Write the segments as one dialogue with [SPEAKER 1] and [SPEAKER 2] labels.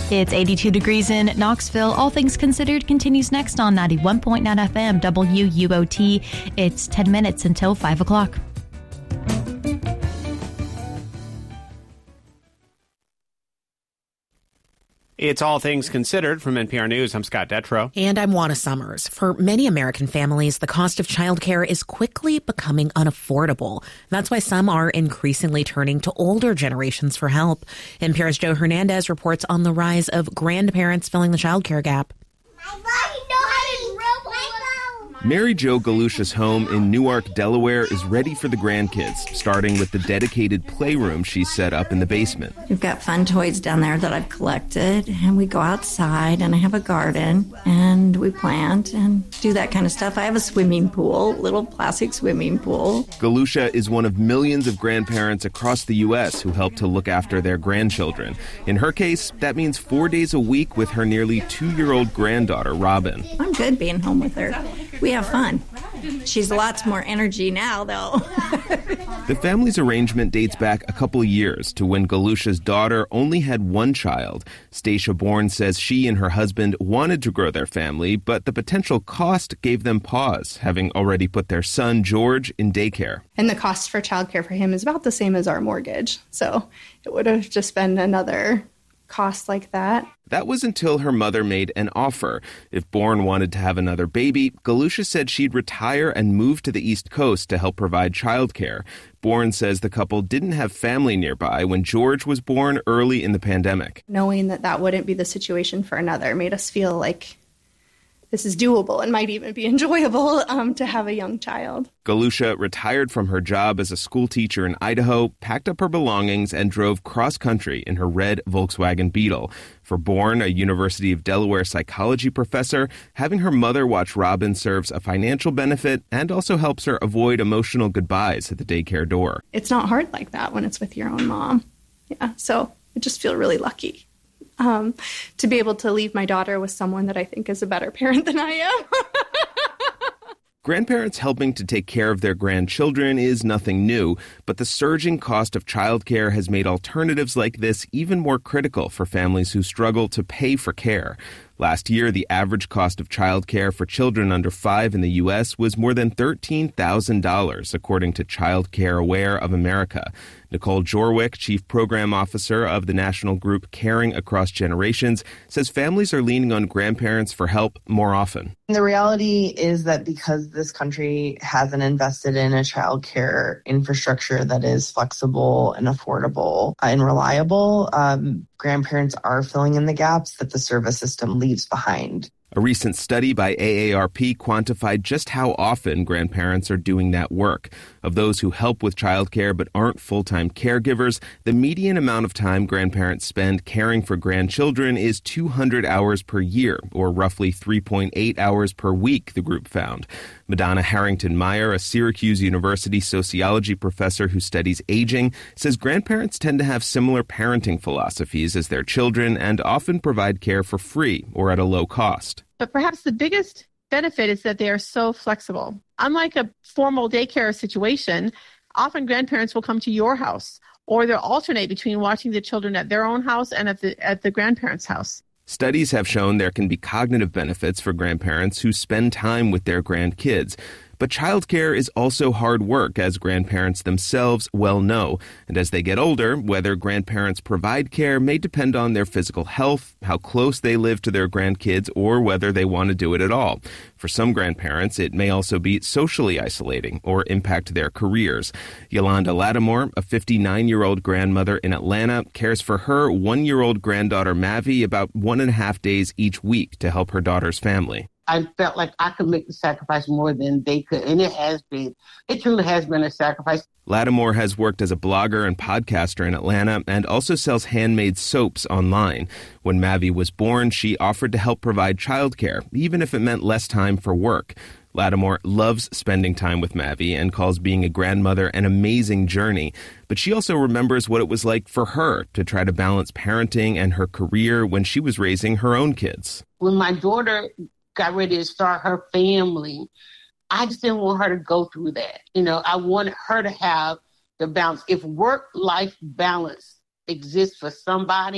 [SPEAKER 1] It's 82 degrees in Knoxville. All Things Considered continues next on 91.9 FM WUOT. It's 10 minutes until 5 o'clock.
[SPEAKER 2] It's All Things Considered from NPR News. I'm Scott Detrow.
[SPEAKER 3] And I'm Juana Summers. For many American families, the cost of childcare is quickly becoming unaffordable. That's why some are increasingly turning to older generations for help. NPR's Joe Hernandez reports on the rise of grandparents filling the childcare gap.
[SPEAKER 4] Mary Jo Galusha's home in Newark, Delaware is ready for the grandkids, starting with the dedicated playroom she's set up in the basement.
[SPEAKER 5] We've got fun toys down there that I've collected, and we go outside, and I have a garden, and we plant and do that kind of stuff. I have a swimming pool, little plastic swimming pool.
[SPEAKER 4] Galusha is one of millions of grandparents across the U.S. who help to look after their grandchildren. In her case, that means 4 days a week with her nearly 2-year-old granddaughter, Robin.
[SPEAKER 5] I'm good being home with her. We have fun. She's lots more energy now, though.
[SPEAKER 4] The family's arrangement dates back a couple of years to when Galusha's daughter only had one child. Stacia Bourne says she and her husband wanted to grow their family, but the potential cost gave them pause, having already put their son, George, in daycare.
[SPEAKER 6] And the cost for childcare for him is about the same as our mortgage. So it would have just been another cost like that.
[SPEAKER 4] That was until her mother made an offer. If Bourne wanted to have another baby, Galusha said she'd retire and move to the East Coast to help provide childcare. Bourne says the couple didn't have family nearby when George was born early in the pandemic.
[SPEAKER 6] Knowing that that wouldn't be the situation for another made us feel like this is doable and might even be enjoyable to have a young child.
[SPEAKER 4] Galusha retired from her job as a school teacher in Idaho, packed up her belongings, and drove cross-country in her red Volkswagen Beetle. For Bourne, a University of Delaware psychology professor, having her mother watch Robin serves a financial benefit and also helps her avoid emotional goodbyes at the daycare door.
[SPEAKER 6] It's not hard like that when it's with your own mom. Yeah, so I just feel really lucky. To be able to leave my daughter with someone that I think is a better parent than I am.
[SPEAKER 4] Grandparents helping to take care of their grandchildren is nothing new, but the surging cost of childcare has made alternatives like this even more critical for families who struggle to pay for care. Last year, the average cost of childcare for children under 5 in the U.S. was more than $13,000, according to Child Care Aware of America. Nicole Jorwick, Chief Program Officer of the national group Caring Across Generations, says families are leaning on grandparents for help more often.
[SPEAKER 7] The reality is that because this country hasn't invested in a child care infrastructure that is flexible and affordable and reliable, grandparents are filling in the gaps that the service system leaves behind.
[SPEAKER 4] A recent study by AARP quantified just how often grandparents are doing that work. Of those who help with childcare but aren't full-time caregivers, the median amount of time grandparents spend caring for grandchildren is 200 hours per year, or roughly 3.8 hours per week, the group found. Madonna Harrington-Meyer, a Syracuse University sociology professor who studies aging, says grandparents tend to have similar parenting philosophies as their children and often provide care for free or at a low cost.
[SPEAKER 8] But perhaps the biggest benefit is that they are so flexible. Unlike a formal daycare situation, often grandparents will come to your house, or they'll alternate between watching the children at their own house and at the grandparents' house.
[SPEAKER 4] Studies have shown there can be cognitive benefits for grandparents who spend time with their grandkids. But childcare is also hard work, as grandparents themselves well know. And as they get older, whether grandparents provide care may depend on their physical health, how close they live to their grandkids, or whether they want to do it at all. For some grandparents, it may also be socially isolating or impact their careers. Yolanda Lattimore, a 59-year-old grandmother in Atlanta, cares for her 1-year-old granddaughter Mavi about 1.5 days each week to help her daughter's family.
[SPEAKER 9] I felt like I could make the sacrifice more than they could, and it has been. It truly has been a sacrifice.
[SPEAKER 4] Lattimore has worked as a blogger and podcaster in Atlanta and also sells handmade soaps online. When Mavi was born, she offered to help provide childcare, even if it meant less time for work. Lattimore loves spending time with Mavi and calls being a grandmother an amazing journey. But she also remembers what it was like for her to try to balance parenting and her career when she was raising her own kids.
[SPEAKER 9] When my daughter got ready to start her family, I just didn't want her to go through that. I wanted her to have the balance. If work-life balance exists for somebody,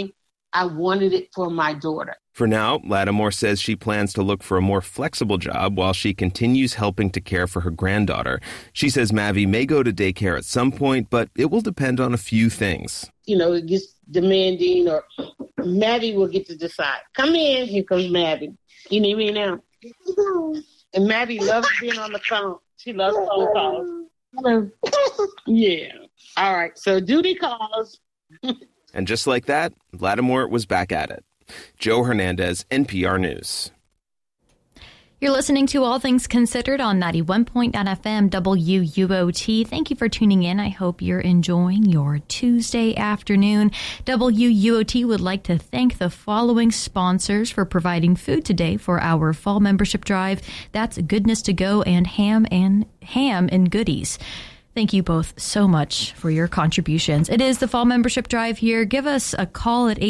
[SPEAKER 9] I wanted it for my daughter.
[SPEAKER 4] For now, Lattimore says she plans to look for a more flexible job while she continues helping to care for her granddaughter. She says Mavi may go to daycare at some point, but it will depend on a few things.
[SPEAKER 9] It gets demanding, or Mavi will get to decide. Come in. Here comes Mavi. You need me now? And Mavi loves being on the phone. She loves phone calls. Hello. Yeah. All right. So duty calls.
[SPEAKER 4] And just like that, Lattimore was back at it. Joe Hernandez, NPR News.
[SPEAKER 1] You're listening to All Things Considered on 91.9 FM WUOT. Thank you for tuning in. I hope you're enjoying your Tuesday afternoon. WUOT would like to thank the following sponsors for providing food today for our fall membership drive. That's Goodness to Go and Ham and Goodies. Thank you both so much for your contributions. It is the fall membership drive here. Give us a call at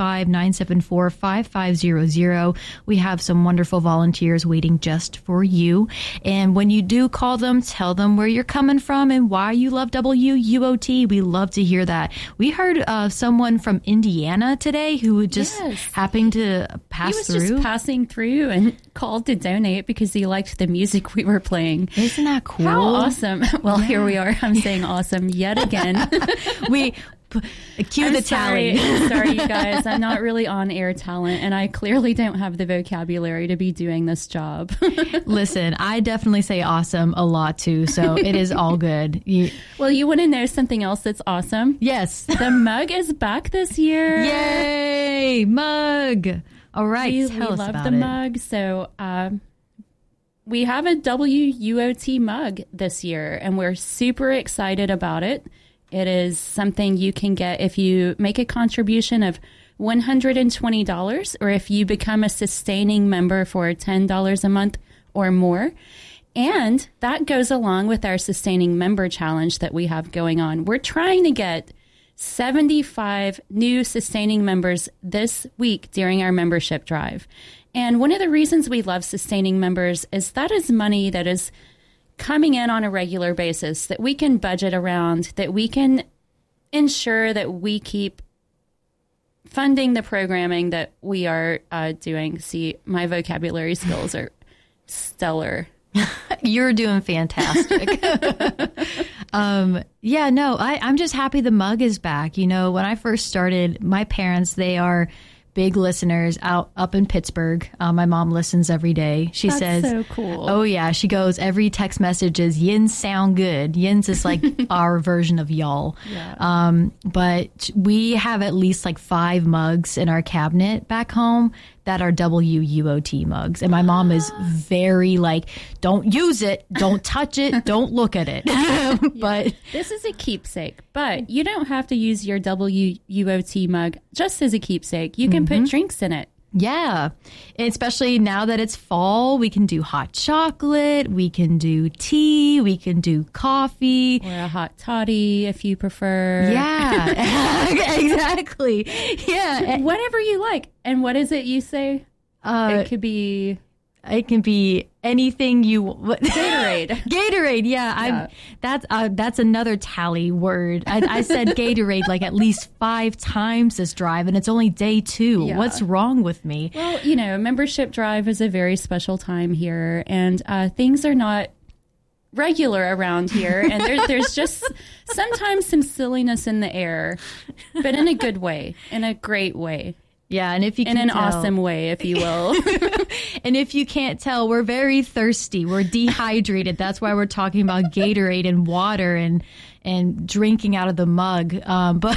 [SPEAKER 1] 865-974-5500. We have some wonderful volunteers waiting just for you. And when you do call them, tell them where you're coming from and why you love WUOT. We love to hear that. We heard someone from Indiana today who just happened to pass through.
[SPEAKER 10] He was just passing through and called to donate because he liked the music we were playing.
[SPEAKER 1] Isn't that cool?
[SPEAKER 10] How awesome. Well, here we are. I'm saying awesome yet again.
[SPEAKER 1] We cue the tally.
[SPEAKER 10] Sorry, you guys. I'm not really on-air talent, and I clearly don't have the vocabulary to be doing this job.
[SPEAKER 1] Listen, I definitely say awesome a lot, too, so it is all good.
[SPEAKER 10] Well, you want to know something else that's awesome?
[SPEAKER 1] Yes.
[SPEAKER 10] The mug is back this year.
[SPEAKER 1] Yay! Mug! All right,
[SPEAKER 10] we
[SPEAKER 1] tell us
[SPEAKER 10] love
[SPEAKER 1] about
[SPEAKER 10] the mug, so... we have a WUOT mug this year, and we're super excited about it. It is something you can get if you make a contribution of $120 or if you become a sustaining member for $10 a month or more. And that goes along with our sustaining member challenge that we have going on. We're trying to get 75 new sustaining members this week during our membership drive. And one of the reasons we love sustaining members is that is money that is coming in on a regular basis that we can budget around, that we can ensure that we keep funding the programming that we are doing. See, my vocabulary skills are stellar.
[SPEAKER 1] You're doing fantastic. I'm just happy the mug is back. When I first started, my parents, they are big listeners up in Pittsburgh. My mom listens every day. She says,
[SPEAKER 10] so cool.
[SPEAKER 1] Oh yeah. She goes, every text message is yins sound good. Yins is like our version of y'all. Yeah. But we have at least like 5 mugs in our cabinet back home that are WUOT mugs. And my mom is very like, don't use it, don't touch it, don't look at it. But
[SPEAKER 10] this is a keepsake, but you don't have to use your WUOT mug just as a keepsake. You can put drinks in it.
[SPEAKER 1] Yeah. And especially now that it's fall, we can do hot chocolate, we can do tea, we can do coffee.
[SPEAKER 10] Or a hot toddy if you prefer.
[SPEAKER 1] Yeah, exactly. Yeah.
[SPEAKER 10] Whatever you like. And what is it you say? It could be...
[SPEAKER 1] It can be anything you
[SPEAKER 10] Gatorade.
[SPEAKER 1] Gatorade, yeah. That's another tally word. I said Gatorade like at least 5 times this drive, and it's only day 2. Yeah. What's wrong with me?
[SPEAKER 10] Well, membership drive is a very special time here, and things are not regular around here, and there's just sometimes some silliness in the air, but in a good way, in a great way.
[SPEAKER 1] Yeah, and if you can
[SPEAKER 10] in an
[SPEAKER 1] tell,
[SPEAKER 10] awesome way, if you will.
[SPEAKER 1] And if you can't tell, we're very thirsty. We're dehydrated. That's why we're talking about Gatorade and water and drinking out of the mug. But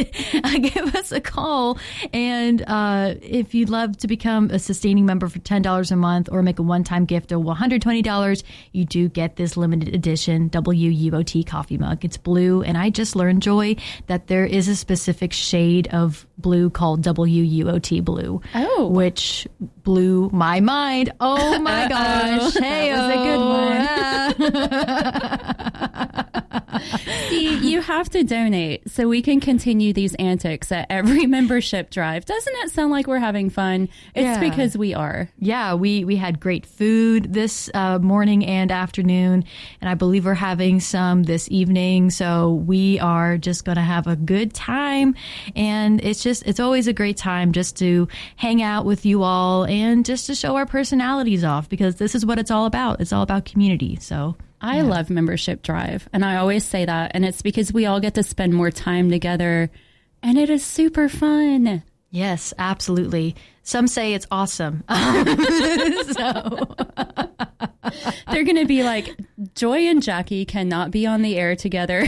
[SPEAKER 1] give us a call. And if you'd love to become a sustaining member for $10 a month or make a one-time gift of $120, you do get this limited edition WUOT coffee mug. It's blue. And I just learned, Joy, that there is a specific shade of blue called WUOT blue.
[SPEAKER 10] Oh.
[SPEAKER 1] Which blew my mind. Oh, my gosh. Hey,
[SPEAKER 10] that was a good one. See, you have to donate so we can continue these antics at every membership drive. Doesn't it sound like we're having fun? It's because we are.
[SPEAKER 1] Yeah, we had great food this morning and afternoon, and I believe we're having some this evening. So we are just going to have a good time, and it's always a great time just to hang out with you all and just to show our personalities off, because this is what it's all about. It's all about community. So
[SPEAKER 10] I love Membership Drive, and I always say that, and it's because we all get to spend more time together, and it is super fun.
[SPEAKER 1] Yes, absolutely. Some say it's awesome. So
[SPEAKER 10] they're going to be like, Joy and Jackie cannot be on the air together.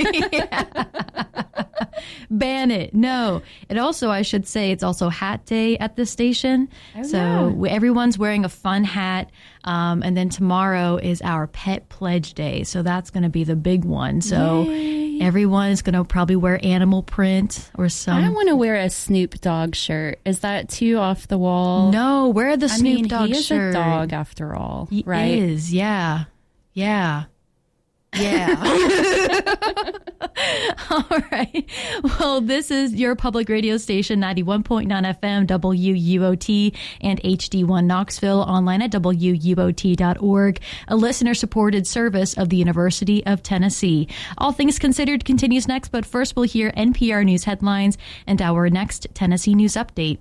[SPEAKER 1] Ban it. No. It also, I should say, it's also Hat Day at the station.
[SPEAKER 10] Oh,
[SPEAKER 1] so everyone's wearing a fun hat. And then tomorrow is our Pet Pledge Day. So that's going to be the big one. So everyone is going to probably wear animal print or some.
[SPEAKER 10] I want to wear a Snoop Dogg shirt. Is that too off the wall?
[SPEAKER 1] No, wear the Snoop Dogg
[SPEAKER 10] he
[SPEAKER 1] shirt.
[SPEAKER 10] He is a dog after all, right?
[SPEAKER 1] He is, yeah. Yeah. All right. Well, this is your public radio station, 91.9 FM, WUOT, and HD1 Knoxville, online at WUOT.org, a listener-supported service of the University of Tennessee. All Things Considered continues next, but first we'll hear NPR News headlines and our next Tennessee News Update.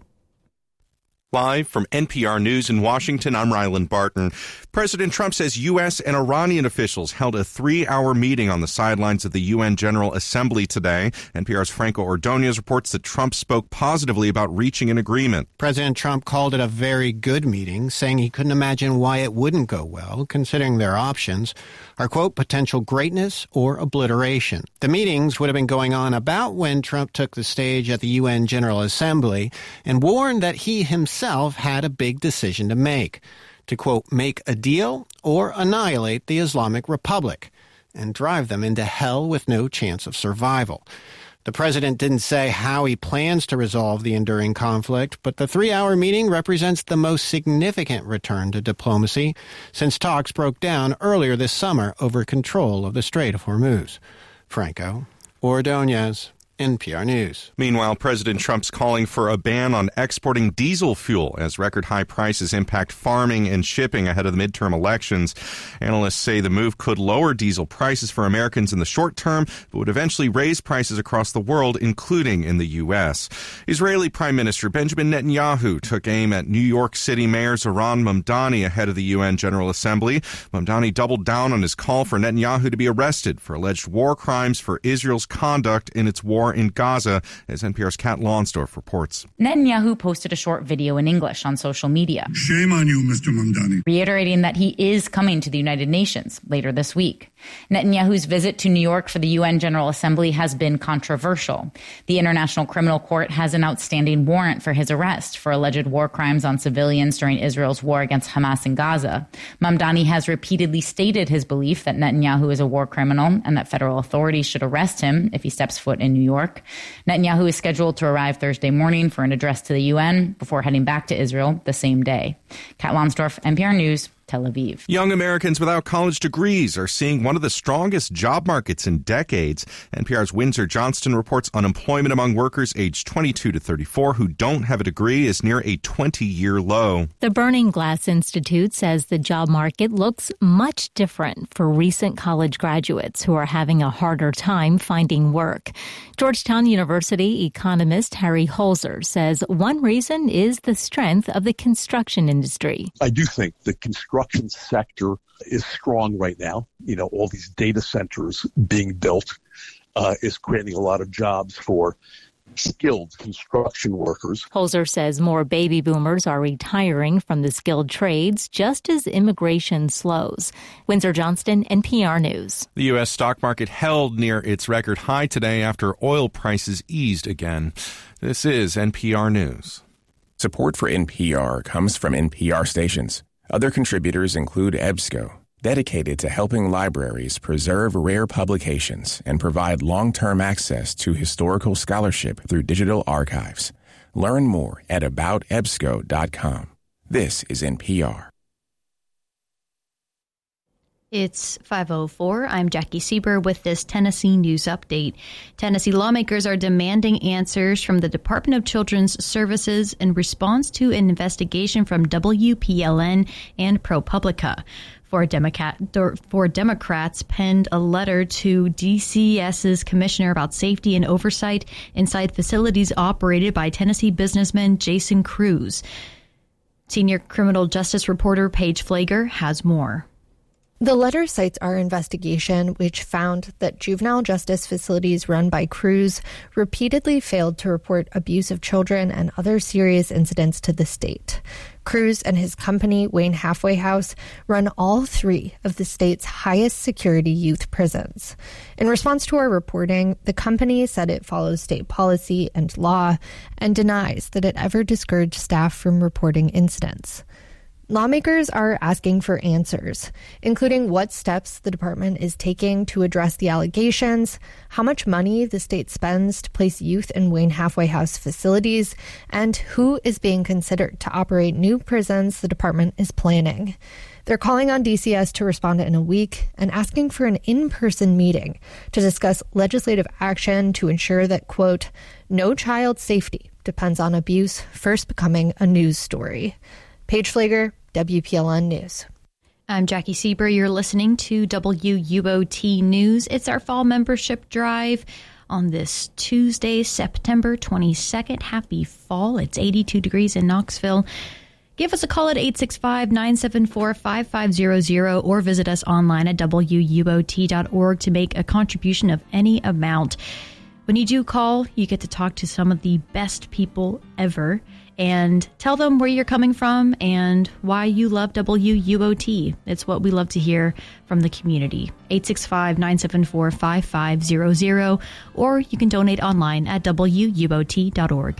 [SPEAKER 11] Live from NPR News in Washington, I'm Ryland Barton. President Trump says U.S. and Iranian officials held a 3-hour meeting on the sidelines of the UN General Assembly today. NPR's Franco Ordonez reports that Trump spoke positively about reaching an agreement.
[SPEAKER 12] President Trump called it a very good meeting, saying he couldn't imagine why it wouldn't go well, considering their options are, quote, potential greatness or obliteration. The meetings would have been going on about when Trump took the stage at the UN General Assembly and warned that he himself had a big decision to make, to, quote, make a deal or annihilate the Islamic Republic and drive them into hell with no chance of survival. The president didn't say how he plans to resolve the enduring conflict, but the 3-hour meeting represents the most significant return to diplomacy since talks broke down earlier this summer over control of the Strait of Hormuz. Franco Ordonez, NPR News.
[SPEAKER 11] Meanwhile, President Trump's calling for a ban on exporting diesel fuel as record high prices impact farming and shipping ahead of the midterm elections. Analysts say the move could lower diesel prices for Americans in the short term, but would eventually raise prices across the world, including in the U.S. Israeli Prime Minister Benjamin Netanyahu took aim at New York City Mayor Zohran Mamdani ahead of the UN General Assembly. Mamdani doubled down on his call for Netanyahu to be arrested for alleged war crimes for Israel's conduct in its war in Gaza, as NPR's Kat Lonsdorf reports.
[SPEAKER 13] Netanyahu posted a short video in English on social media.
[SPEAKER 14] Shame on you, Mr. Mamdani.
[SPEAKER 13] Reiterating that he is coming to the United Nations later this week. Netanyahu's visit to New York for the UN General Assembly has been controversial. The International Criminal Court has an outstanding warrant for his arrest for alleged war crimes on civilians during Israel's war against Hamas in Gaza. Mamdani has repeatedly stated his belief that Netanyahu is a war criminal and that federal authorities should arrest him if he steps foot in New York. Netanyahu is scheduled to arrive Thursday morning for an address to the UN before heading back to Israel the same day. Kat Lonsdorf, NPR News, Tel Aviv.
[SPEAKER 11] Young Americans without college degrees are seeing one of the strongest job markets in decades. NPR's Windsor Johnston reports unemployment among workers aged 22 to 34 who don't have a degree is near a 20-year low.
[SPEAKER 15] The Burning Glass Institute says the job market looks much different for recent college graduates who are having a harder time finding work. Georgetown University economist Harry Holzer says one reason is the strength of the construction industry.
[SPEAKER 16] I do think the construction sector is strong right now. You know, all these data centers being built is creating a lot of jobs for skilled construction workers.
[SPEAKER 15] Holzer says more baby boomers are retiring from the skilled trades just as immigration slows. Windsor Johnston, NPR News.
[SPEAKER 11] The U.S. stock market held near its record high today after oil prices eased again. This is NPR News.
[SPEAKER 17] Support for NPR comes from NPR stations. Other contributors include EBSCO, dedicated to helping libraries preserve rare publications and provide long-term access to historical scholarship through digital archives. Learn more at aboutebsco.com. This is NPR.
[SPEAKER 1] It's 5:04. I'm Jackie Sieber with this Tennessee News Update. Tennessee lawmakers are demanding answers from the Department of Children's Services in response to an investigation from WPLN and ProPublica. Four Democrats penned a letter to DCS's commissioner about safety and oversight inside facilities operated by Tennessee businessman Jason Cruz. Senior criminal justice reporter Paige Flager has more.
[SPEAKER 18] The letter cites our investigation, which found that juvenile justice facilities run by Cruz repeatedly failed to report abuse of children and other serious incidents to the state. Cruz and his company, Wayne Halfway House, run all three of the state's highest security youth prisons. In response to our reporting, the company said it follows state policy and law and denies that it ever discouraged staff from reporting incidents. Lawmakers are asking for answers, including what steps the department is taking to address the allegations, how much money the state spends to place youth in Wayne Halfway House facilities, and who is being considered to operate new prisons the department is planning. They're calling on DCS to respond in a week and asking for an in-person meeting to discuss legislative action to ensure that, quote, no child's safety depends on abuse first becoming a news story. Paige Flager, WPLN News.
[SPEAKER 1] I'm Jackie Sieber. You're listening to WUOT News. It's our fall membership drive on this Tuesday, September 22nd. Happy fall. It's 82 degrees in Knoxville. Give us a call at 865-974-5500 or visit us online at WUOT.org to make a contribution of any amount. When you do call, you get to talk to some of the best people ever and tell them where you're coming from and why you love WUOT. It's what we love to hear from the community. 865-974-5500, or you can donate online at WUOT.org.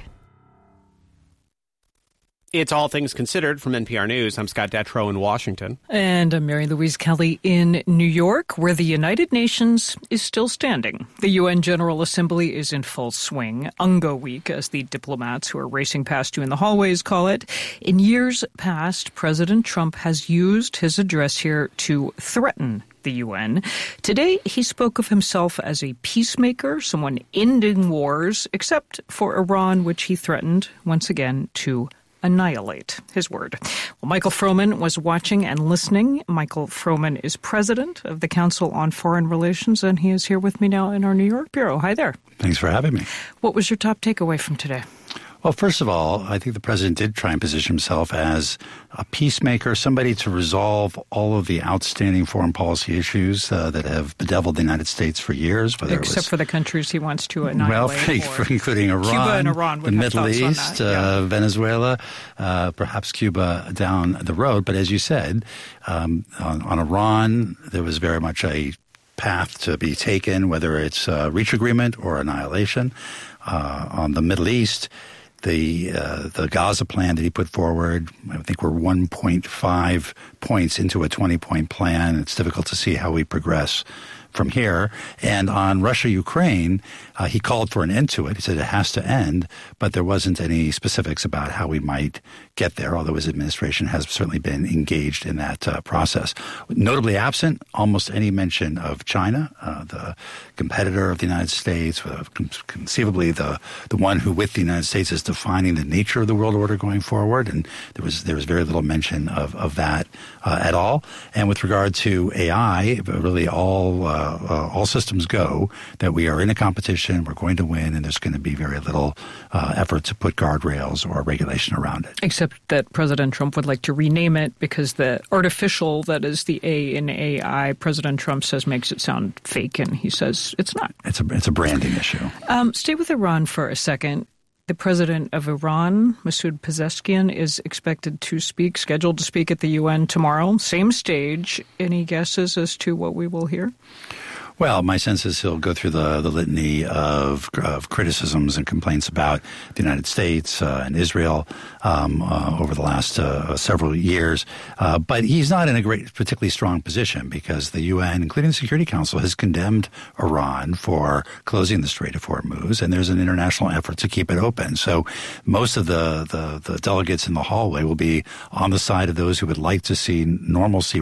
[SPEAKER 2] It's All Things Considered from NPR News. I'm Scott Detrow in Washington.
[SPEAKER 19] And I'm Mary Louise Kelly in New York, where the United Nations is still standing. The UN General Assembly is in full swing. Ungo Week, as the diplomats who are racing past you in the hallways call it. In years past, President Trump has used his address here to threaten the UN. Today, he spoke of himself as a peacemaker, someone ending wars, except for Iran, which he threatened, once again, to annihilate. His word. Well, Michael Froman was watching and listening. Michael Froman is president of the Council on Foreign Relations, and he is here with me now in our New York bureau. Hi there.
[SPEAKER 20] Thanks for having me.
[SPEAKER 19] What was your top takeaway from today?
[SPEAKER 20] Well, first of all, I think the president did try and position himself as a peacemaker, somebody to resolve all of the outstanding foreign policy issues that have bedeviled the United States for years.
[SPEAKER 19] Except for the countries he wants to annihilate.
[SPEAKER 20] Well, including Iran,
[SPEAKER 19] Cuba and Iran,
[SPEAKER 20] the Middle East, Venezuela, perhaps Cuba down the road. But as you said, on Iran, there was very much a path to be taken, whether it's reach agreement or annihilation. On the Middle East, the Gaza plan that he put forward, I think we're 1.5 points into a 20-point plan. It's difficult to see how we progress from here. And on Russia-Ukraine, he called for an end to it. He said it has to end, but there wasn't any specifics about how we might get there, although his administration has certainly been engaged in that process. Notably absent, almost any mention of China, the competitor of the United States, conceivably the one who with the United States is defining the nature of the world order going forward, and there was very little mention of that at all. And with regard to AI, really all systems go that we are in a competition, we're going to win, and there's going to be very little effort to put guardrails or regulation around it.
[SPEAKER 19] Except that President Trump would like to rename it because the artificial, that is the A in AI, President Trump says makes it sound fake, and he says it's not.
[SPEAKER 20] It's a branding issue.
[SPEAKER 19] Stay with Iran for a second. The president of Iran, Masoud Pezeshkian, is scheduled to speak at the UN tomorrow. Same stage. Any guesses as to what we will hear?
[SPEAKER 20] Well, my sense is he'll go through the litany of criticisms and complaints about the United States and Israel over the last several years. But he's not in a particularly strong position because the UN, including the Security Council, has condemned Iran for closing the Strait of Hormuz, and there's an international effort to keep it open. So most of the delegates in the hallway will be on the side of those who would like to see normalcy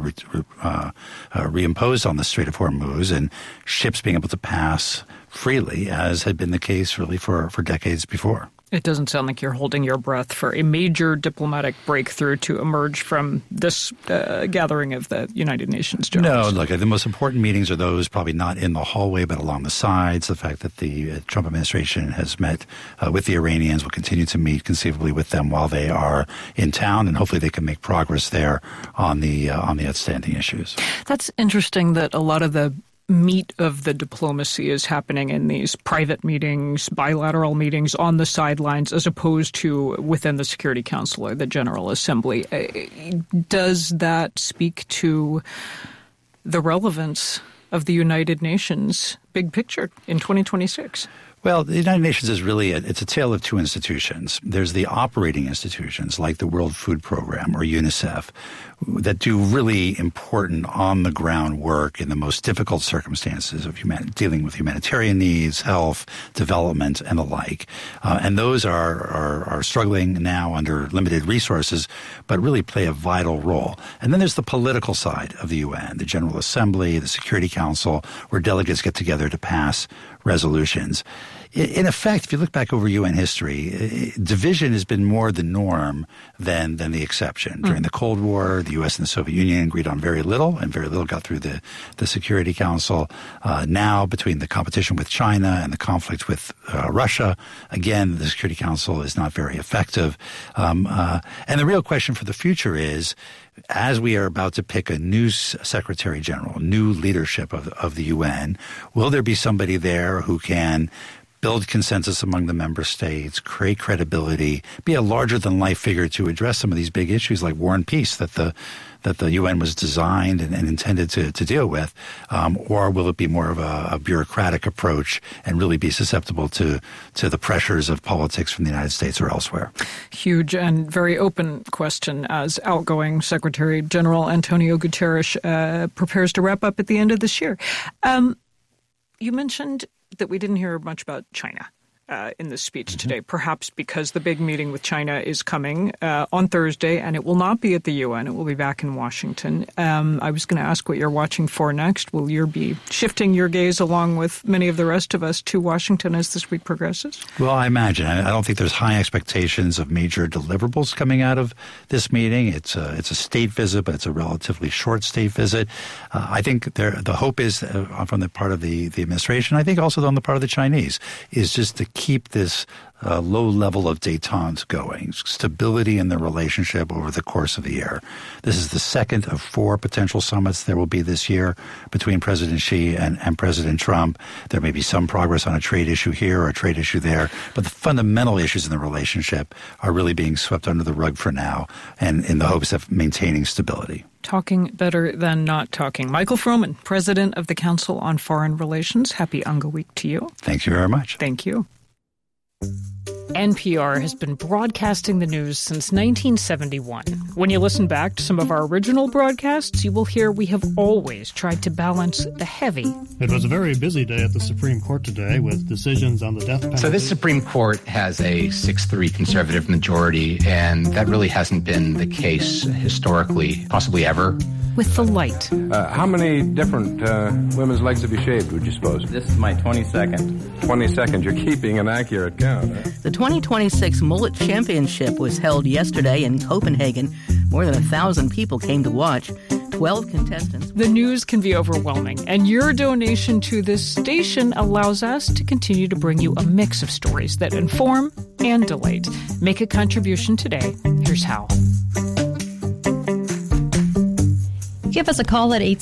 [SPEAKER 20] reimposed on the Strait of Hormuz and ships being able to pass freely, as had been the case really for decades before.
[SPEAKER 19] It doesn't sound like you're holding your breath for a major diplomatic breakthrough to emerge from this gathering of the United Nations generals.
[SPEAKER 20] No, look, the most important meetings are those probably not in the hallway but along the sides. The fact that the Trump administration has met with the Iranians, will continue to meet conceivably with them while they are in town, and hopefully they can make progress there on the outstanding issues.
[SPEAKER 19] That's interesting that a lot of the meat of the diplomacy is happening in these private meetings, bilateral meetings on the sidelines, as opposed to within the Security Council or the General Assembly. Does that speak to the relevance of the United Nations big picture in 2026?
[SPEAKER 20] Well, the United Nations is really it's a tale of two institutions. There's the operating institutions like the World Food Program or UNICEF that do really important on-the-ground work in the most difficult circumstances of dealing with humanitarian needs, health, development, and the like. And those are struggling now under limited resources, but really play a vital role. And then there's the political side of the UN, the General Assembly, the Security Council, where delegates get together to pass resolutions. In effect, if you look back over UN history, division has been more the norm than the exception. During the Cold War, the U.S. and the Soviet Union agreed on very little, and very little got through the Security Council. Now, between the competition with China and the conflict with Russia, again, the Security Council is not very effective. And the real question for the future is, as we are about to pick a new Secretary General, new leadership of the UN, will there be somebody there who can build consensus among the member states, create credibility, be a larger-than-life figure to address some of these big issues like war and peace that the UN was designed and intended to deal with, or will it be more of a bureaucratic approach and really be susceptible to the pressures of politics from the United States or elsewhere?
[SPEAKER 19] Huge and very open question as outgoing Secretary General Antonio Guterres prepares to wrap up at the end of this year. You mentioned that we didn't hear much about China in this speech today, perhaps because the big meeting with China is coming on Thursday, and it will not be at the UN. It will be back in Washington. I was going to ask what you're watching for next. Will you be shifting your gaze along with many of the rest of us to Washington as this week progresses?
[SPEAKER 20] Well, I imagine. I don't think there's high expectations of major deliverables coming out of this meeting. It's a state visit, but it's a relatively short state visit. I think the hope is from the part of the administration, I think also on the part of the Chinese, is just to keep this low level of détente going, stability in the relationship over the course of the year. This is the second of 4 potential summits there will be this year between President Xi and President Trump. There may be some progress on a trade issue here or a trade issue there, but the fundamental issues in the relationship are really being swept under the rug for now, and in the hopes of maintaining stability.
[SPEAKER 19] Talking better than not talking. Michael Froman, President of the Council on Foreign Relations. Happy UNGA Week to you.
[SPEAKER 20] Thank you very much.
[SPEAKER 19] Thank you. NPR has been broadcasting the news since 1971. When you listen back to some of our original broadcasts, you will hear we have always tried to balance the heavy.
[SPEAKER 21] It was a very busy day at the Supreme Court today with decisions on the death penalty.
[SPEAKER 22] So this Supreme Court has a 6-3 conservative majority, and that really hasn't been the case historically, possibly ever.
[SPEAKER 19] With the light.
[SPEAKER 23] How many different women's legs have you shaved, would you suppose?
[SPEAKER 24] This is my 22nd.
[SPEAKER 23] 22nd. You're keeping an accurate count. Huh?
[SPEAKER 24] The 2026 Mullet Championship was held yesterday in Copenhagen. More than 1,000 people came to watch. 12 contestants.
[SPEAKER 19] The news can be overwhelming, and your donation to this station allows us to continue to bring you a mix of stories that inform and delight. Make a contribution today. Here's how.
[SPEAKER 1] give us a call at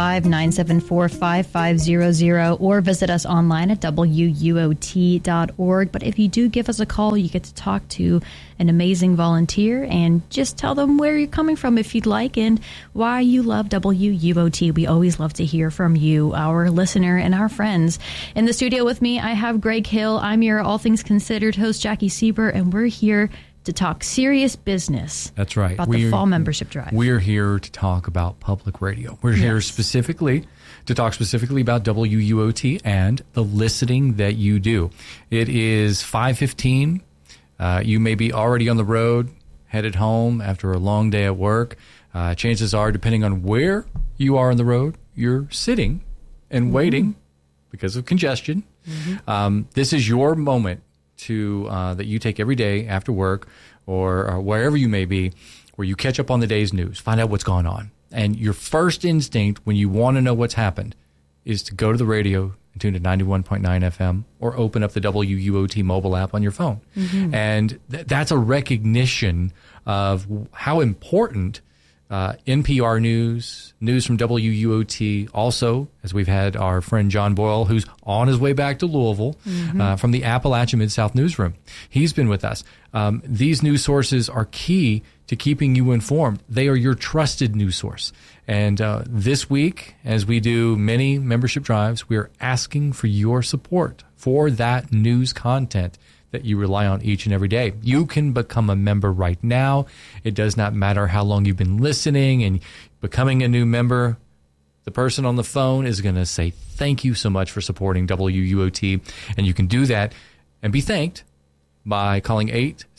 [SPEAKER 1] 865-974-5500 or visit us online at WUOT.org. But if you do give us a call, you get to talk to an amazing volunteer and just tell them where you're coming from if you'd like and why you love WUOT. We always love to hear from you, our listener and our friends. In the studio with me, I have Greg Hill. I'm your All Things Considered host, Jackie Sieber, and we're here to talk serious business.
[SPEAKER 3] That's right.
[SPEAKER 1] About the fall membership drive.
[SPEAKER 3] We're here to talk about public radio. We're here specifically to talk specifically about WUOT and the listening that you do. It is 5:15. You may be already on the road, headed home after a long day at work. Chances are, depending on where you are on the road, you're sitting and waiting because of congestion. This is your moment to that you take every day after work or wherever you may be, where you catch up on the day's news, find out what's going on. And your first instinct when you want to know what's happened is to go to the radio and tune to 91.9 FM or open up the WUOT mobile app on your phone. And that's a recognition of how important NPR news from WUOT, also, as we've had our friend John Boyle, who's on his way back to Louisville from the Appalachia Mid-South newsroom. He's been with us. These news sources are key to keeping you informed. They are your trusted news source. And this week, as we do many membership drives, we are asking for your support for that news content that you rely on each and every day. You can become a member right now. It does not matter how long you've been listening and becoming a new member. The person on the phone is going to say thank you so much for supporting WUOT. And you can do that and be thanked by calling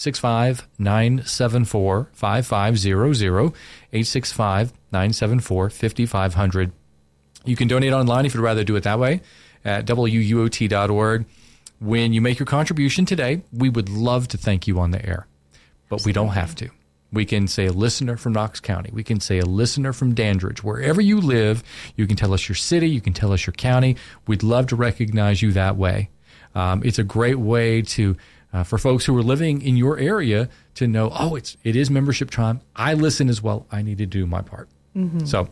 [SPEAKER 3] 865-974-5500, 865-974-5500. You can donate online if you'd rather do it that way at WUOT.org. When you make your contribution today, we would love to thank you on the air, but we don't have to. We can say a listener from Knox County. We can say a listener from Dandridge. Wherever you live, you can tell us your city. You can tell us your county. We'd love to recognize you that way. It's a great way to for folks who are living in your area to know, it is membership time. I listen as well. I need to do my part. So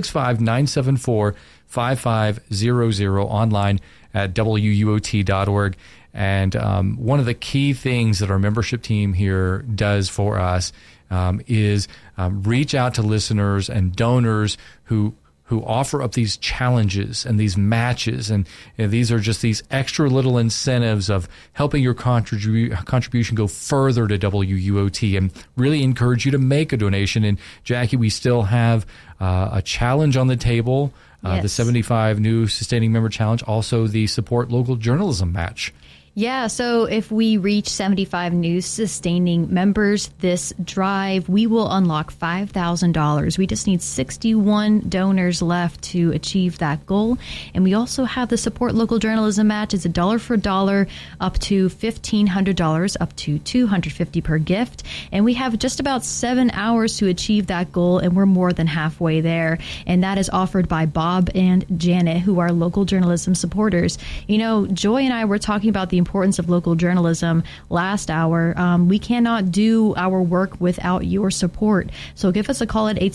[SPEAKER 3] 865-974-5500 online at WUOT.org. And one of the key things that our membership team here does for us is reach out to listeners and donors who offer up these challenges and these matches. And these are just these extra little incentives of helping your contribution go further to WUOT and really encourage you to make a donation. And Jackie, we still have a challenge on the table, the 75 new sustaining member challenge, also the support local journalism match.
[SPEAKER 1] Yeah, so if we reach 75 new sustaining members this drive, we will unlock $5,000. We just need 61 donors left to achieve that goal. And we also have the support local journalism match. It's $1 for $1, up to $1,500, up to $250 per gift. And we have just about 7 hours to achieve that goal, and we're more than halfway there. And that is offered by Bob and Janet, who are local journalism supporters. You know, Joy and I were talking about the importance of local journalism last hour. We cannot do our work without your support. So give us a call at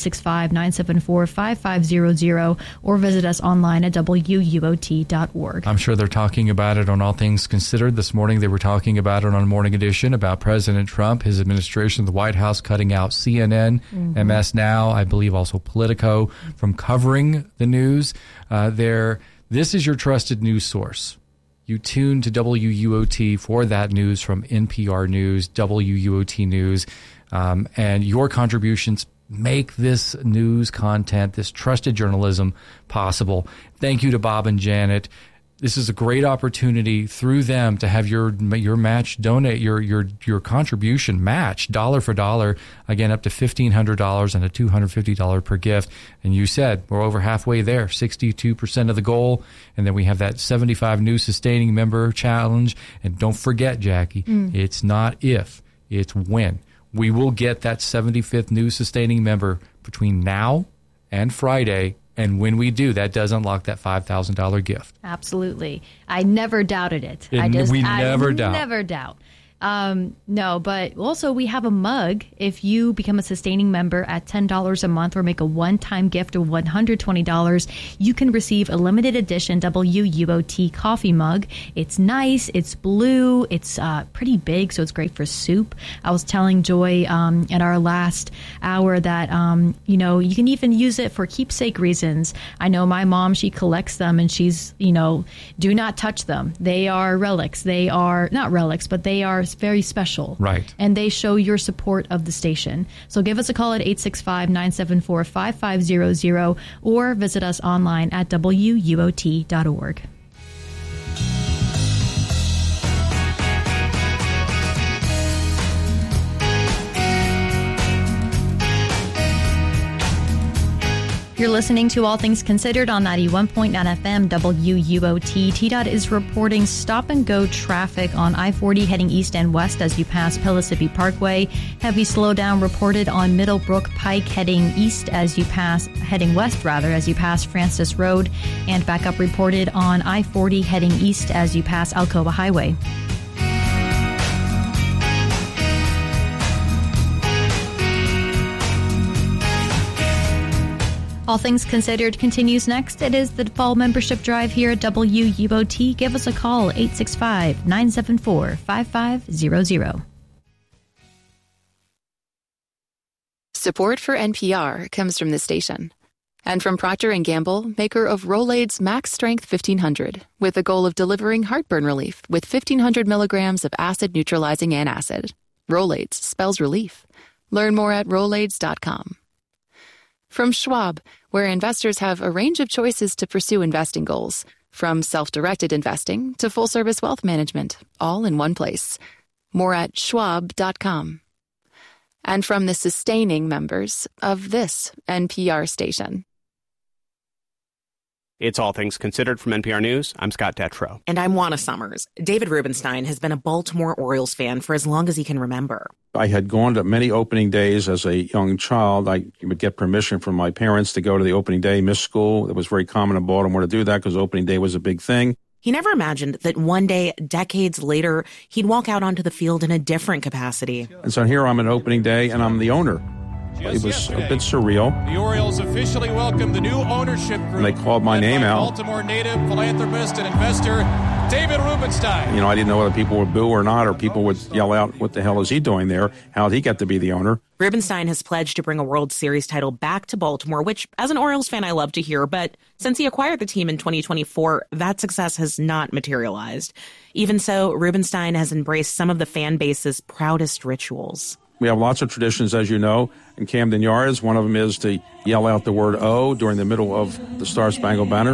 [SPEAKER 1] 865-974-5500 or visit us online at WUOT.org.
[SPEAKER 3] I'm sure they're talking about it on All Things Considered. This morning they were talking about it on Morning Edition about President Trump, his administration, the White House cutting out CNN, MS Now, I believe also Politico from covering the news there. This is your trusted news source. You tune to WUOT for that news from NPR News, WUOT News, and your contributions make this news content, this trusted journalism possible. Thank you to Bob and Janet. This is a great opportunity through them to have your match donate, your contribution match dollar for dollar, again, up to $1,500 and a $250 per gift. And you said we're over halfway there, 62% of the goal. And then we have that 75 new sustaining member challenge. And don't forget, Jackie, it's not if, it's when. We will get that 75th new sustaining member between now and Friday. And when we do, that does unlock that $5,000 gift.
[SPEAKER 1] Absolutely. I never doubted it.
[SPEAKER 3] We never doubt.
[SPEAKER 1] Never doubt. No, but also we have a mug. If you become a sustaining member at $10 a month or make a one-time gift of $120, you can receive a limited edition WUOT coffee mug. It's nice. It's blue. It's pretty big, so it's great for soup. I was telling Joy in our last hour that, you can even use it for keepsake reasons. I know my mom, she collects them, and she's, do not touch them. They are relics. They are not relics, but they are very special.
[SPEAKER 3] Right.
[SPEAKER 1] And they show your support of the station. So give us a call at 865-974-5500 or visit us online at WUOT.org. You're listening to All Things Considered on 91.9 FM WUOT. TDOT is reporting stop-and-go traffic on I-40 heading east and west as you pass Pellissippi Parkway. Heavy slowdown reported on Middlebrook Pike heading west as you pass Francis Road. And backup reported on I-40 heading east as you pass Alcoa Highway. All Things Considered continues next. It is the fall membership drive here at WUOT. Give us a call, 865-974-5500.
[SPEAKER 5] Support for NPR comes from the station and from Procter & Gamble, maker of Rolaids Max Strength 1500, with the goal of delivering heartburn relief with 1,500 milligrams of acid-neutralizing antacid. Rolaids spells relief. Learn more at Rolaids.com. From Schwab, where investors have a range of choices to pursue investing goals, from self-directed investing to full-service wealth management, all in one place. More at Schwab.com. And from the sustaining members of this NPR station.
[SPEAKER 2] It's All Things Considered from NPR News. I'm Scott Detrow.
[SPEAKER 6] And I'm Juana Summers. David Rubenstein has been a Baltimore Orioles fan for as long as he can remember.
[SPEAKER 23] I had gone to many opening days as a young child. I would get permission from my parents to go to the opening day, miss school. It was very common in Baltimore to do that because opening day was a big thing.
[SPEAKER 6] He never imagined that one day, decades later, he'd walk out onto the field in a different capacity.
[SPEAKER 23] And so here I'm at opening day, and I'm the owner. It was a bit surreal.
[SPEAKER 7] The Orioles officially welcomed the new ownership group.
[SPEAKER 23] And they called my name out.
[SPEAKER 7] Baltimore native, philanthropist, and investor David Rubenstein.
[SPEAKER 23] I didn't know whether people would boo or not, or people would yell out, "What the hell is he doing there? How did he get to be the owner?"
[SPEAKER 6] Rubenstein has pledged to bring a World Series title back to Baltimore, which, as an Orioles fan, I love to hear. But since he acquired the team in 2024, that success has not materialized. Even so, Rubenstein has embraced some of the fan base's proudest rituals.
[SPEAKER 23] We have lots of traditions, as you know, in Camden Yards. One of them is to yell out the word "O" during the middle of the Star-Spangled Banner.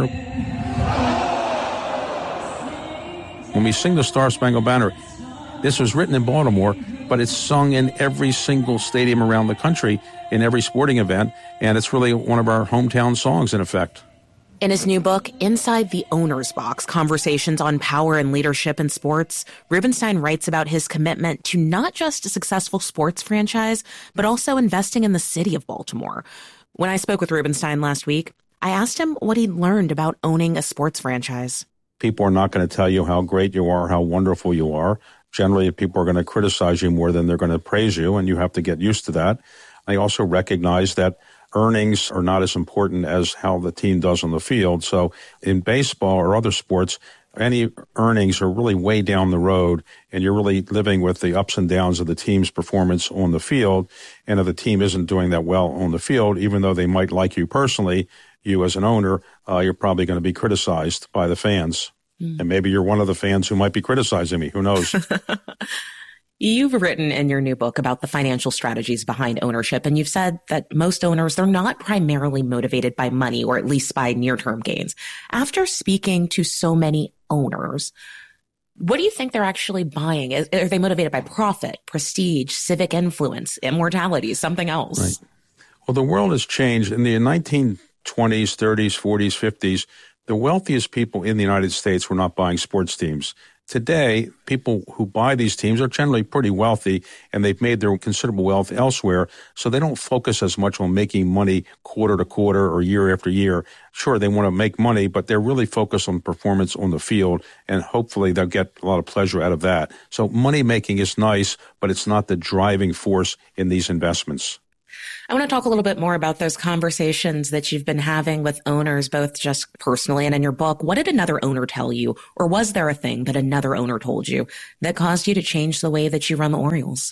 [SPEAKER 23] When we sing the Star-Spangled Banner, this was written in Baltimore, but it's sung in every single stadium around the country, in every sporting event, and it's really one of our hometown songs, in effect.
[SPEAKER 6] In his new book, Inside the Owner's Box, Conversations on Power and Leadership in Sports, Rubenstein writes about his commitment to not just a successful sports franchise, but also investing in the city of Baltimore. When I spoke with Rubenstein last week, I asked him what he'd learned about owning a sports franchise.
[SPEAKER 23] People are not going to tell you how great you are, how wonderful you are. Generally, people are going to criticize you more than they're going to praise you, and you have to get used to that. I also recognize that earnings are not as important as how the team does on the field. So in baseball or other sports, any earnings are really way down the road, and you're really living with the ups and downs of the team's performance on the field. And if the team isn't doing that well on the field, even though they might like you personally, you as an owner, you're probably going to be criticized by the fans. And maybe you're one of the fans who might be criticizing me. Who knows?
[SPEAKER 6] You've written in your new book about the financial strategies behind ownership, and you've said that most owners, they're not primarily motivated by money, or at least by near-term gains. After speaking to so many owners, what do you think they're actually buying? Are they motivated by profit, prestige, civic influence, immortality, something else?
[SPEAKER 23] Right. Well, the world has changed. In the 1920s, 30s, 40s, 50s, the wealthiest people in the United States were not buying sports teams. today, people who buy these teams are generally pretty wealthy, and they've made their considerable wealth elsewhere, so they don't focus as much on making money quarter to quarter or year after year. Sure, they want to make money, but they're really focused on performance on the field, and hopefully they'll get a lot of pleasure out of that. So money making is nice, but it's not the driving force in these investments.
[SPEAKER 6] I want to talk a little bit more about those conversations that you've been having with owners, both just personally and in your book. What did another owner tell you? Or was there a thing that another owner told you that caused you to change the way that you run the Orioles?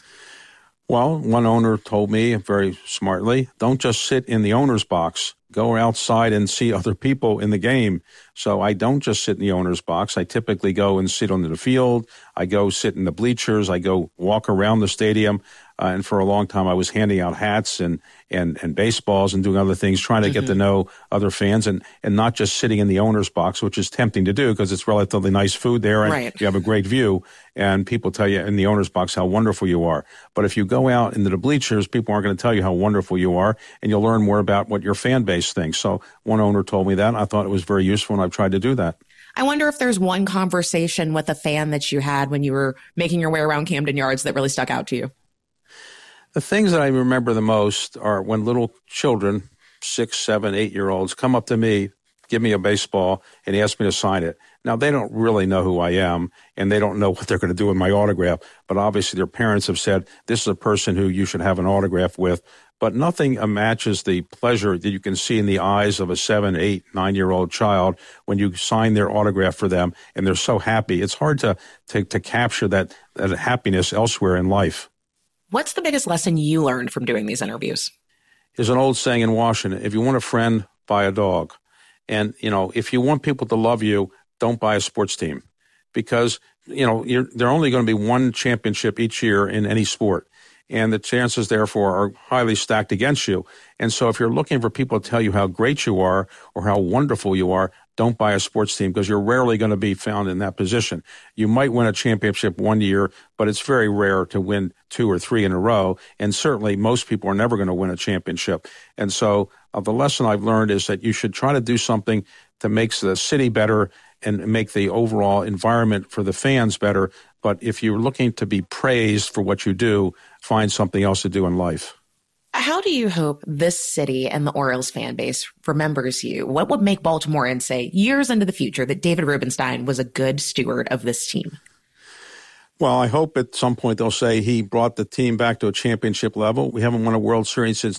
[SPEAKER 23] Well, one owner told me very smartly, don't just sit in the owner's box. Go outside and see other people in the game. So I don't just sit in the owner's box. I typically go and sit on the field. I go sit in the bleachers. I go walk around the stadium. And for a long time, I was handing out hats and baseballs and doing other things, trying to get to know other fans and not just sitting in the owner's box, which is tempting to do because it's relatively nice food there and you have a great view. And people tell you in the owner's box how wonderful you are. But if you go out into the bleachers, people aren't going to tell you how wonderful you are, and you'll learn more about what your fan base thinks. So one owner told me that. I thought it was very useful, and I've tried to do that.
[SPEAKER 6] I wonder if there's one conversation with a fan that you had when you were making your way around Camden Yards that really stuck out to you.
[SPEAKER 23] The things that I remember the most are when little children, 6, 7, 8-year-olds, come up to me, give me a baseball, and ask me to sign it. Now, they don't really know who I am, and they don't know what they're going to do with my autograph, but obviously their parents have said, this is a person who you should have an autograph with. But nothing matches the pleasure that you can see in the eyes of a 7, 8, 9-year-old child when you sign their autograph for them, and they're so happy. It's hard to capture that happiness elsewhere in life.
[SPEAKER 6] What's the biggest lesson you learned from doing these interviews?
[SPEAKER 23] There's an old saying in Washington, if you want a friend, buy a dog. And, if you want people to love you, don't buy a sports team because, there are only going to be one championship each year in any sport. And the chances, therefore, are highly stacked against you. And so if you're looking for people to tell you how great you are or how wonderful you are, don't buy a sports team because you're rarely going to be found in that position. You might win a championship one year, but it's very rare to win 2 or 3 in a row. And certainly most people are never going to win a championship. And so the lesson I've learned is that you should try to do something to make the city better and make the overall environment for the fans better. But if you're looking to be praised for what you do, find something else to do in life.
[SPEAKER 6] How do you hope this city and the Orioles fan base remembers you? What would make Baltimoreans say years into the future that David Rubenstein was a good steward of this team?
[SPEAKER 23] Well, I hope at some point they'll say he brought the team back to a championship level. We haven't won a World Series since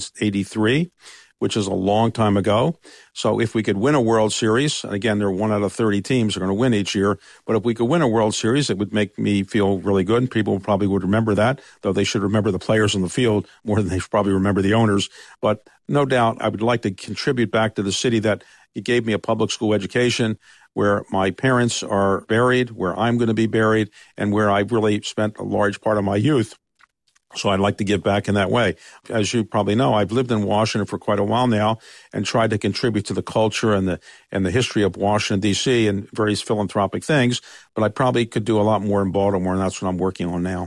[SPEAKER 23] 1983. Which is a long time ago. So if we could win a World Series, and again, there are 1 out of 30 teams are going to win each year, but if we could win a World Series, it would make me feel really good, and people probably would remember that, though they should remember the players on the field more than they should probably remember the owners. But no doubt, I would like to contribute back to the city that it gave me a public school education, where my parents are buried, where I'm going to be buried, and where I've really spent a large part of my youth. So I'd like to give back in that way. As you probably know, I've lived in Washington for quite a while now and tried to contribute to the culture and the history of Washington, D.C. and various philanthropic things. But I probably could do a lot more in Baltimore, and that's what I'm working on now.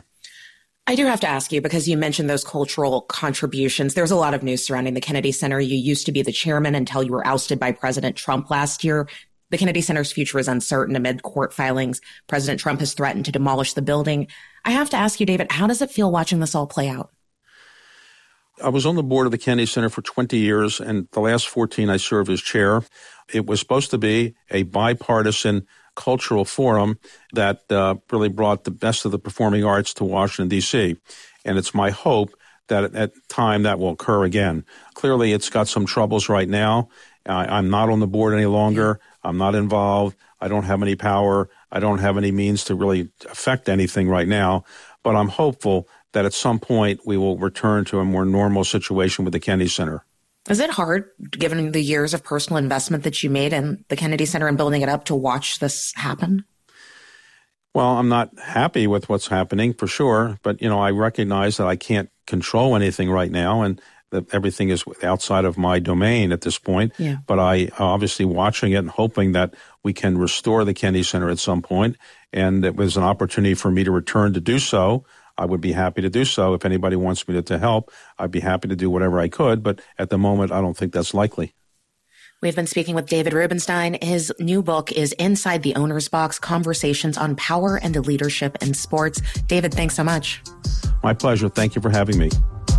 [SPEAKER 6] I do have to ask you, because you mentioned those cultural contributions. There's a lot of news surrounding the Kennedy Center. You used to be the chairman until you were ousted by President Trump last year. The Kennedy Center's future is uncertain amid court filings. President Trump has threatened to demolish the building. I have to ask you, David, how does it feel watching this all play out?
[SPEAKER 23] I was on the board of the Kennedy Center for 20 years, and the last 14 I served as chair. It was supposed to be a bipartisan cultural forum that really brought the best of the performing arts to Washington, D.C., and it's my hope that at time that will occur again. Clearly, it's got some troubles right now. I'm not on the board any longer. I'm not involved. I don't have any power. I don't have any means to really affect anything right now. But I'm hopeful that at some point we will return to a more normal situation with the Kennedy Center.
[SPEAKER 6] Is it hard, given the years of personal investment that you made in the Kennedy Center and building it up, to watch this happen?
[SPEAKER 23] Well, I'm not happy with what's happening for sure. But, I recognize that I can't control anything right now, and that everything is outside of my domain at this point. Yeah. But I obviously watching it and hoping that we can restore the Kennedy Center at some point. And it was an opportunity for me to return to do so. I would be happy to do so. If anybody wants me to help, I'd be happy to do whatever I could. But at the moment, I don't think that's likely.
[SPEAKER 6] We've been speaking with David Rubenstein. His new book is Inside the Owner's Box, Conversations on Power and Leadership in Sports. David, thanks so much.
[SPEAKER 23] My pleasure. Thank you for having me.